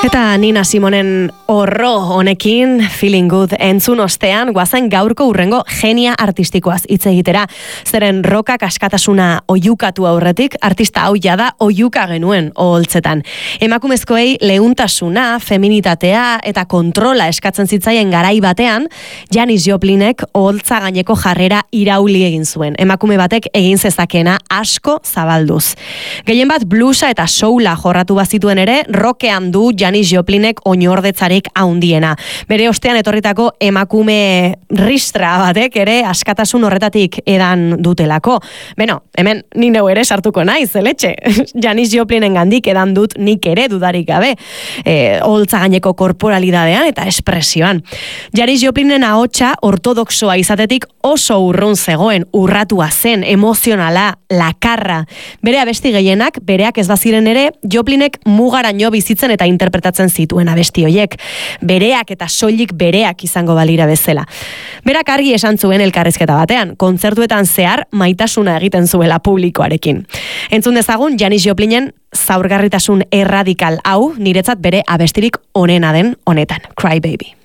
Eta Nina Simonen horro honekin, Feeling Good entzun ostean, guazen gaurko hurrengo genia artistikoaz hitz egitera. Zeren rockak askatasuna oiukatu aurretik, artista hau jada oiuka genuen oholtzetan. Emakumezkoei leuntasuna, feminitatea eta kontrola eskatzen zitzaien garai batean, Janis Joplinek oholtza gaineko jarrera irauli egin zuen. Emakume batek egin zezakena asko zabalduz. Gehien bat bluesa eta soula jorratu bazituen ere, rockean du Janis Joplinek oinordetzarik haundiena. Bere ostean etorritako emakume ristra batek ere askatasun horretatik edan dutelako. Beno, hemen ni neu ere sartuko naiz, zeletxe. Janis Joplinen gandik edan dut nik ere dudarik gabe. Oholtza gaineko korporalidadean eta espresioan. Janis Joplinen ahotsa ortodoxoa izatetik oso urrun zegoen, urratua zen, emozionala, lakarra. Bere abesti gehienak, bereak ez baziren ere, Joplinek mugaraino bizitzen eta interpretatzen zituen abesti hoiek. Bereak eta soilik bereak izango balira bezala. Berak argi esan zuen elkarrizketa batean, kontzertuetan zehar maitasuna egiten zuela publikoarekin. Entzun dezagun Janis Joplinen zaurgarritasun erradikal hau, niretzat bere abestirik onena den honetan, Cry Baby.